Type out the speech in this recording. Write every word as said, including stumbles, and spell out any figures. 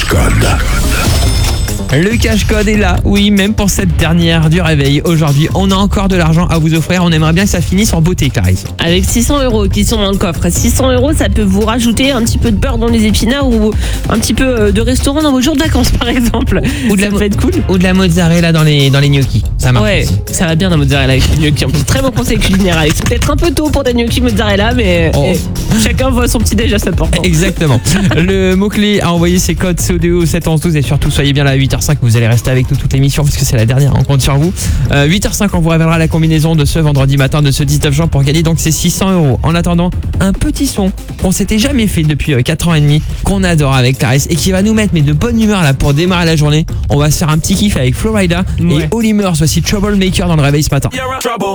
code. Le cash code est là, oui, même pour cette dernière du réveil. Aujourd'hui, on a encore de l'argent à vous offrir. On aimerait bien que ça finisse en beauté, Clarisse. Avec six cents euros qui sont dans le coffre. six cents euros, ça peut vous rajouter un petit peu de beurre dans les épinards ou un petit peu de restaurant dans vos jours de vacances, par exemple. Ou de ça la, peut être cool. Ou de la mozzarella dans les, dans les gnocchis. Ça marche. Ouais, aussi. ça va bien dans mozzarella avec les gnocchis. Très bon conseil culinaire, Alex. C'est peut-être un peu tôt pour des gnocchis mozzarella, mais Oh. eh, chacun voit son petit déj à sa porte. Exactement. Le mot-clé à envoyer, c'est code C O D O sept un un deux et surtout soyez bien là à huit heures cinq. Vous allez rester avec nous toute l'émission parce que c'est la dernière. On compte sur vous. Euh, huit heures cinq, on vous révélera la combinaison de ce vendredi matin de ce dix-neuf juin pour gagner donc ces six cents euros. En attendant, un petit son qu'on s'était jamais fait depuis quatre ans et demi, qu'on adore avec Clarisse et qui va nous mettre mais de bonne humeur là pour démarrer la journée. On va se faire un petit kiff avec Florida Ouais. et Olimers. Voici Troublemaker dans le réveil ce matin.